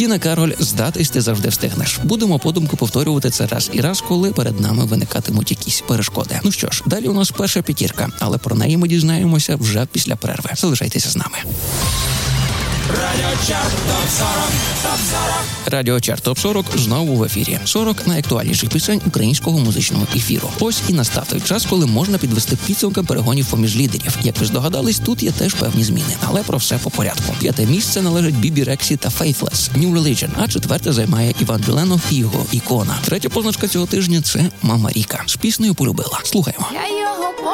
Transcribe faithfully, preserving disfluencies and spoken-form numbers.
Тіна Кароль «Здатись ти завжди встигнеш». Будемо подумки повторювати це раз і раз, коли перед нами виникатимуть якісь перешкоди. Ну що ж, далі у нас перша п'ятірка, але про неї ми дізнаємося вже після перерви. Залишайтеся з нами. Радіочарт топ сорок, топ сорок. Радіочарт топ сорок знову в ефірі. сорок найактуальніших пісень українського музичного ефіру. Ось і настав той час, коли можна підвести підсумки перегонів поміж лідерів. Як ви здогадались, тут є теж певні зміни, але про все по порядку. П'яте місце належить Бібі Рексі та Faithless, New Religion, а четверте займає Іван Джуленов і його «Ікона». Третя позначка цього тижня – це Мама Ріка з піснею «Полюбила». Слухаємо. Я його